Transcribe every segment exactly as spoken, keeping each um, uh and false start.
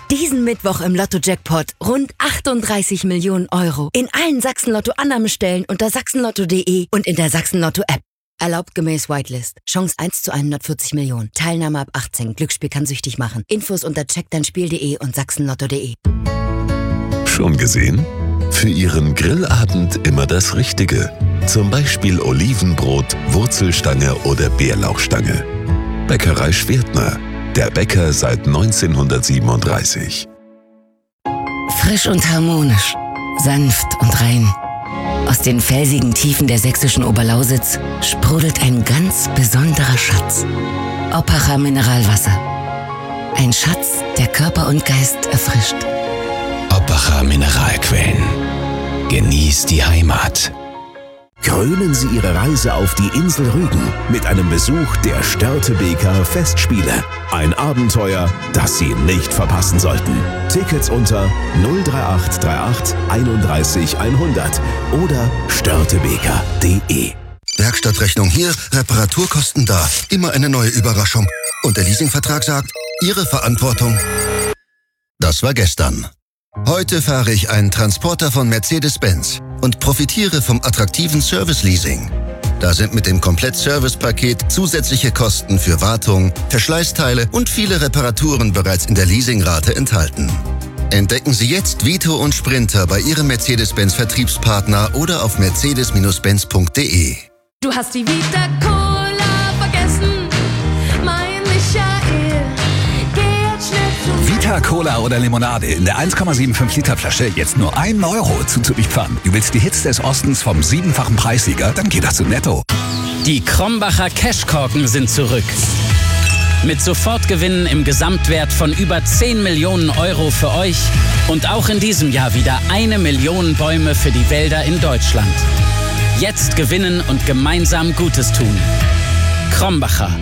Diesen Mittwoch im Lotto-Jackpot rund achtunddreißig Millionen Euro. In allen Sachsen-Lotto-Annahmestellen unter sachsenlotto punkt de und in der Sachsen-Lotto-App. Erlaubt gemäß Whitelist. Chance eins zu hundertvierzig Millionen. Teilnahme ab achtzehn. Glücksspiel kann süchtig machen. Infos unter check dein spiel punkt de und sachsenlotto punkt de. Schon gesehen? Für Ihren Grillabend immer das Richtige. Zum Beispiel Olivenbrot, Wurzelstange oder Bärlauchstange. Bäckerei Schwertner. Der Bäcker seit neunzehnhundertsiebenunddreißig. Frisch und harmonisch. Sanft und rein. Aus den felsigen Tiefen der sächsischen Oberlausitz sprudelt ein ganz besonderer Schatz. Oppacher Mineralwasser. Ein Schatz, der Körper und Geist erfrischt. Oppacher Mineralquellen. Genießt die Heimat. Krönen Sie Ihre Reise auf die Insel Rügen mit einem Besuch der Störtebeker Festspiele. Ein Abenteuer, das Sie nicht verpassen sollten. Tickets unter null drei acht drei acht einunddreißig hundert oder störtebeker punkt de. Werkstattrechnung hier, Reparaturkosten da. Immer eine neue Überraschung. Und der Leasingvertrag sagt, Ihre Verantwortung. Das war gestern. Heute fahre ich einen Transporter von Mercedes-Benz und profitiere vom attraktiven Service-Leasing. Da sind mit dem Komplett-Service-Paket zusätzliche Kosten für Wartung, Verschleißteile und viele Reparaturen bereits in der Leasingrate enthalten. Entdecken Sie jetzt Vito und Sprinter bei Ihrem Mercedes-Benz-Vertriebspartner oder auf mercedes Bindestrich benz punkt de. Du hast die Vita Cola vergessen, mein Michael. Geh jetzt schnell zu Vita Cola oder Limonade in der eins Komma fünfundsiebzig Liter Flasche jetzt nur ein Euro zuzüglich Pfand. Du willst die Hits des Ostens vom siebenfachen Preissieger? Dann geht das zu Netto. Die Krombacher Cashkorken sind zurück. Mit Sofortgewinnen im Gesamtwert von über zehn Millionen Euro für euch und auch in diesem Jahr wieder eine Million Bäume für die Wälder in Deutschland. Jetzt gewinnen und gemeinsam Gutes tun. Krombacher.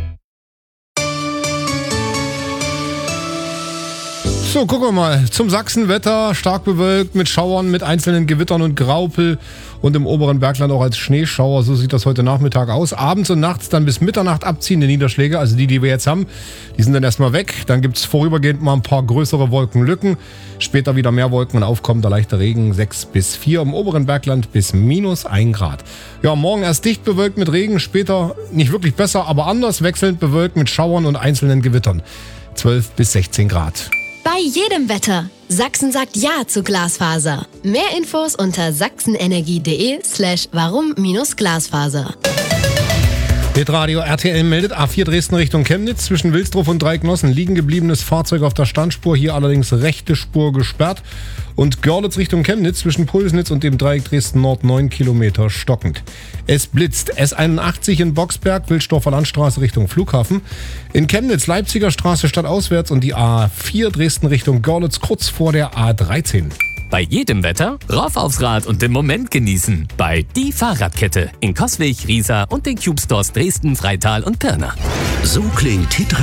So, gucken wir mal. Zum Sachsenwetter. Stark bewölkt mit Schauern, mit einzelnen Gewittern und Graupel. Und im oberen Bergland auch als Schneeschauer. So sieht das heute Nachmittag aus. Abends und nachts dann bis Mitternacht abziehende Niederschläge. Also die, die wir jetzt haben, die sind dann erstmal weg. Dann gibt es vorübergehend mal ein paar größere Wolkenlücken. Später wieder mehr Wolken und aufkommender leichter Regen. sechs bis vier. Im oberen Bergland bis minus ein Grad. Ja, morgen erst dicht bewölkt mit Regen. Später nicht wirklich besser, aber anders. Wechselnd bewölkt mit Schauern und einzelnen Gewittern. zwölf bis sechzehn Grad. Bei jedem Wetter. Sachsen sagt Ja zu Glasfaser. Mehr Infos unter sachsenenergie.de slash warum-Glasfaser. Hitradio R T L meldet A vier Dresden Richtung Chemnitz. Zwischen Wilsdruff und Dreignossen liegen gebliebenes Fahrzeug auf der Standspur. Hier allerdings rechte Spur gesperrt. Und Görlitz Richtung Chemnitz zwischen Pulsnitz und dem Dreieck Dresden Nord neun Kilometer stockend. Es blitzt. S einundachtzig in Boxberg, Wilsdorfer Landstraße Richtung Flughafen. In Chemnitz Leipziger Straße stadtauswärts und die A vier Dresden Richtung Görlitz kurz vor der A dreizehn. Bei jedem Wetter rauf aufs Rad und den Moment genießen. Bei Die Fahrradkette in Coswig, Riesa und den Cube Stores Dresden, Freital und Pirna. So klingt Hitradio.